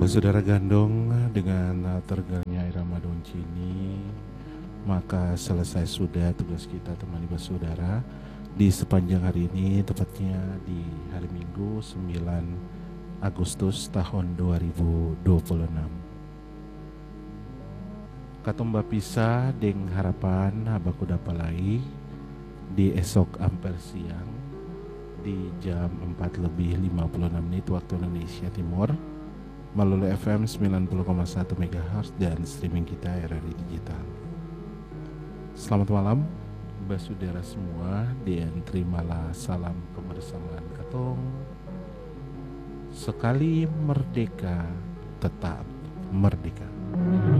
Saudara gandong dengan terdengarnya irama doncini, maka selesai sudah tugas kita temani saudara di sepanjang hari ini, tepatnya di hari Minggu 9 Agustus tahun 2026. Katomba pisah deng harapan abaku dapalai di esok ampel siang di jam 4:56 waktu Indonesia Timur melalui FM 90,1 MHz dan streaming kita RRI Digital. Selamat malam saudara semua, dan terimalah salam kebersamaan katong. Sekali merdeka, tetap merdeka.